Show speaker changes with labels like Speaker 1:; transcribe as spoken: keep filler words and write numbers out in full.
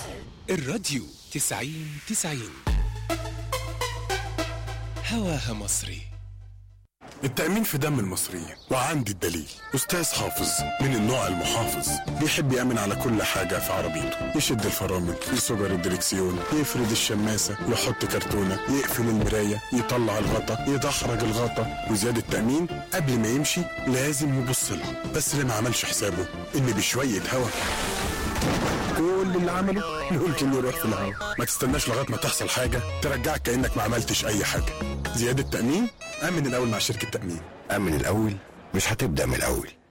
Speaker 1: الراديو تسعين تسعين هواها مصري.
Speaker 2: التأمين في دم المصريين، وعندي الدليل. أستاذ حافظ من النوع المحافظ، بيحب يأمن على كل حاجة في عربيته، يشد الفرامل، يصجر الدركسيون، يفرد الشماسة، يحط كرتونة، يقفل المراية، يطلع الغطا، يدحرج الغطا. وزيادة التأمين قبل ما يمشي لازم يبص لها، بس اللي ما عملش حسابه إن بشوية هوا كل اللي عمله ممكن يروح في الهوا. ما تستناش لغايه ما تحصل حاجه ترجعك كانك ما عملتش اي حاجه. زياده تامين، امن الاول مع شركه تامين.
Speaker 3: امن الاول، مش هتبدا من الاول.